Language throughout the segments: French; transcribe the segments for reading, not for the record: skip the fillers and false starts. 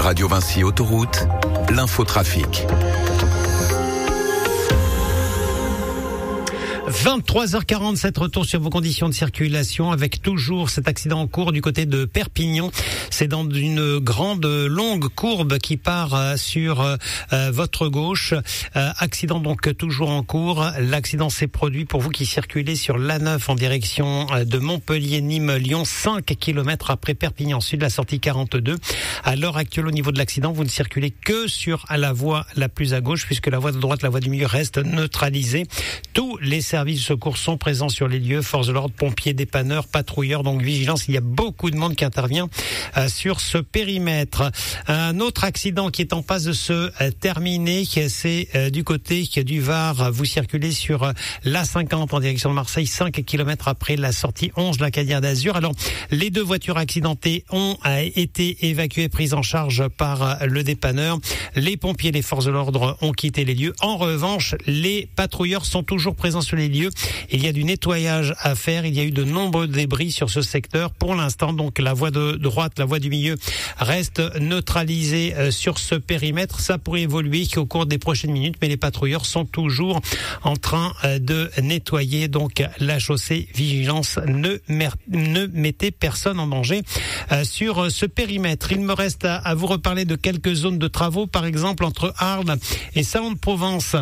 Radio Vinci Autoroute, l'infotrafic. 23h47, retour sur vos conditions de circulation avec toujours cet accident en cours du côté de Perpignan. C'est dans une grande, longue courbe qui part sur votre gauche. Accident donc toujours en cours. L'accident s'est produit pour vous qui circulez sur l'A9 en direction de Montpellier, Nîmes, Lyon, 5 km après Perpignan Sud, la sortie 42. À l'heure actuelle, au niveau de l'accident, vous ne circulez que sur la voie la plus à gauche puisque la voie de droite, la voie du milieu reste neutralisée. Tous les services de secours sont présents sur les lieux, forces de l'ordre, pompiers, dépanneurs, patrouilleurs, donc vigilance, il y a beaucoup de monde qui intervient sur ce périmètre. Un autre accident qui est en passe de se terminer, c'est du côté du Var, vous circulez sur l'A50 en direction de Marseille, 5 km après la sortie 11 de la Cadière d'Azur. Alors, les deux voitures accidentées ont été évacuées, prises en charge par le dépanneur. Les pompiers et les forces de l'ordre ont quitté les lieux. En revanche, les patrouilleurs sont toujours présents sur les lieux. Il y a du nettoyage à faire. Il y a eu de nombreux débris sur ce secteur. Pour l'instant, donc, la voie de droite, la voie du milieu reste neutralisée sur ce périmètre. Ça pourrait évoluer au cours des prochaines minutes, mais les patrouilleurs sont toujours en train de nettoyer donc la chaussée. Vigilance, ne mettez personne en danger sur ce périmètre. Il me reste à vous reparler de quelques zones de travaux, par exemple entre Arles et Salon-de-Provence.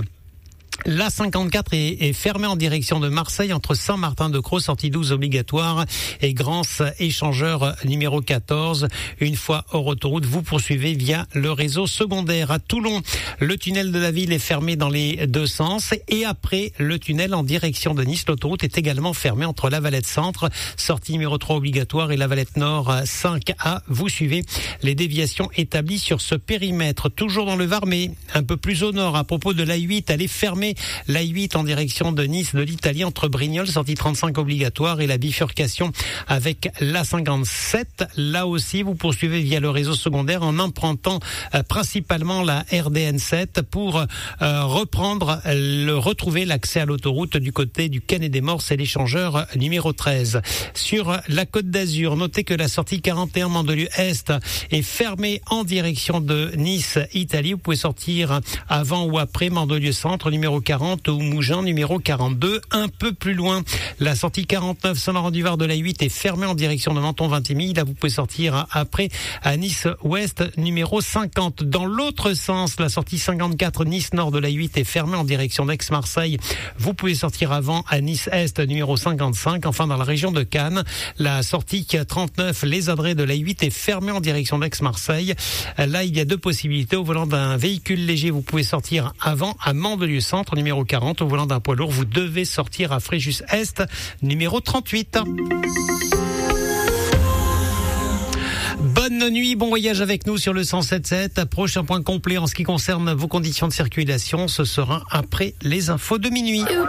La 54 est fermée en direction de Marseille entre Saint-Martin-de-Crau, sortie 12 obligatoire, et Grance échangeur numéro 14. Une fois hors autoroute, vous poursuivez via le réseau secondaire. À Toulon, le tunnel de la ville est fermé dans les deux sens, et après le tunnel en direction de Nice, l'autoroute est également fermée entre La Valette Centre, sortie numéro 3 obligatoire, et La Valette Nord 5A. Vous suivez les déviations établies sur ce périmètre. Toujours dans le Var, mais un peu plus au nord, à propos de l'A8, elle est fermée. L'A8 en direction de Nice, de l'Italie, entre Brignoles, sortie 35 obligatoire, et la bifurcation avec l'A57. Là aussi, vous poursuivez via le réseau secondaire en empruntant principalement la RDN7 pour retrouver l'accès à l'autoroute du côté du Canet des Morses et l'échangeur numéro 13. Sur la Côte d'Azur, notez que la sortie 41 Mandelieu-Est est fermée en direction de Nice, Italie. Vous pouvez sortir avant ou après Mandelieu-Centre, numéro 40, ou Mougins, numéro 42. Un peu plus loin, la sortie 49 Saint-Laurent-du-Var de l'A8 est fermée en direction de Menton-Vintimille. Là, vous pouvez sortir après à Nice-Ouest, numéro 50. Dans l'autre sens, la sortie 54 Nice-Nord de l'A8 est fermée en direction d'Aix-Marseille. Vous pouvez sortir avant à Nice-Est, numéro 55. Enfin, dans la région de Cannes, la sortie 39 Les Adrets de l'A8 est fermée en direction d'Aix-Marseille. Là, il y a deux possibilités. Au volant d'un véhicule léger, vous pouvez sortir avant à Mandelieu-Centre, numéro 40. Au volant d'un poids lourd, vous devez sortir à Fréjus-Est, numéro 38. Bonne nuit, bon voyage avec nous sur le 107.7. Prochain point complet en ce qui concerne vos conditions de circulation, ce sera après les infos de minuit.